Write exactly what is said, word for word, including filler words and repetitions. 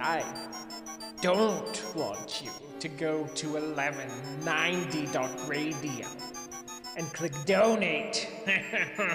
I don't want you to go to eleven ninety dot radio and click donate.